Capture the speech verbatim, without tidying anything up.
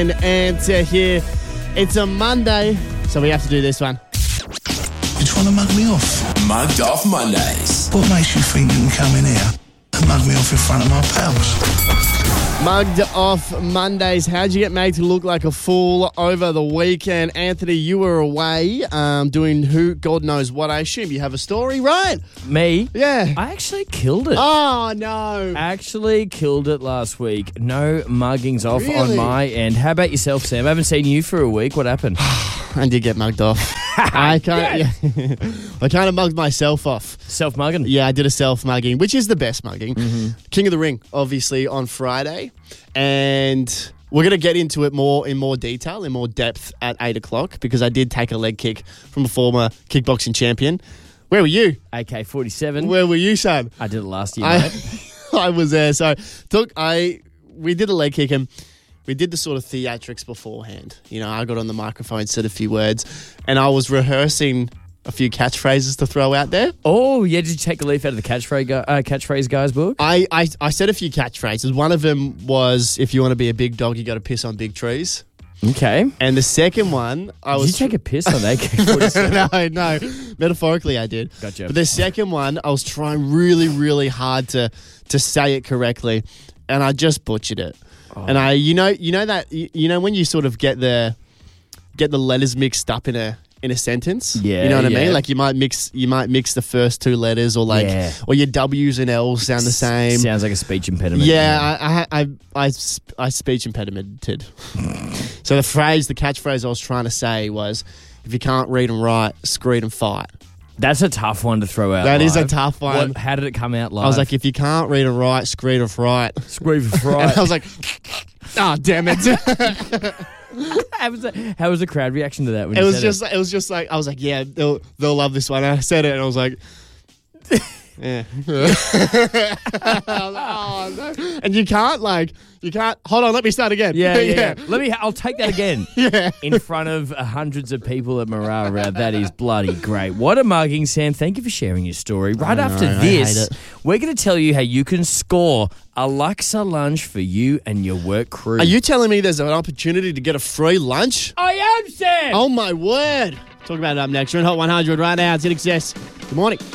And answer here. It's a Monday, so we have to do this one. You're trying to mug me off. Mugged Off Mondays. What makes you think you can come in here and mug me off in front of my pals? Mugged Off Mondays. How'd you get made to look like a fool over the weekend? Anthony, you were away um, doing who, God knows what. I assume you have a story, right? Me? Yeah. I actually killed it. Oh, no. Actually killed it last week. No muggings off Really? on my end. How about yourself, Sam? I haven't seen you for a week. What happened? I did get mugged off. I kind yeah. I kind of mugged myself off. Self-mugging? Yeah, I did a self-mugging, which is the best mugging. Mm-hmm. King of the Ring, obviously, on Friday. And we're going to get into it more in more detail, in more depth at eight o'clock, because I did take a leg kick from a former kickboxing champion. Where were you? A K forty-seven. Where were you, son? I did it last year, I, mate. I was there. So, took I we did a leg kick and we did the sort of theatrics beforehand. You know, I got on the microphone, said a few words, and I was rehearsing a few catchphrases to throw out there. Oh, yeah. Did you take a leaf out of the catchphrase, gu- uh, catchphrase guy's book? I, I, I said a few catchphrases. One of them was, if you want to be a big dog, you got to piss on big trees. Okay. And the second one, I Did was... you take a piss on A K forty-seven? no, no. Metaphorically, I did. Gotcha. But the second one, I was trying really, really hard to to say it correctly, and I just butchered it. Oh. And I, you know, you know that, you, you know when you sort of get the get the letters mixed up in a in a sentence. Yeah, you know what yeah. I mean. Like you might mix, you might mix the first two letters, or like, Yeah. or your W's and L's sound the same. Sounds like a speech impediment. Yeah, I, I, I, I, sp- I speech impedimented. So the phrase, the catchphrase I was trying to say was, if you can't read and write, screed and fight. That's a tough one to throw out. That live. is a tough one. What, how did it come out live? I was like, if you can't read and write, screed and fright. screw for And fright. I was like, oh, damn it. how, was the, how was the crowd reaction to that? When It you was said just, it was just like, I was like, yeah, they'll, they'll love this one. And I said it, and I was like, yeah. I was like, oh, no. And you can't, like, you can't, hold on, let me start again. Yeah, yeah, yeah. Let me. I'll take that again. Yeah. In front of uh, hundreds of people at Morale Round. That is bloody great. What a mugging, Sam. Thank you for sharing your story. Right I after know, I this, hate it. we're going to tell you how you can score a Luxor lunch for you and your work crew. Are you telling me there's an opportunity to get a free lunch? I am, Sam. Oh, my word. Talk about it up next. You're in Hot one hundred right now. It's in excess. Good morning.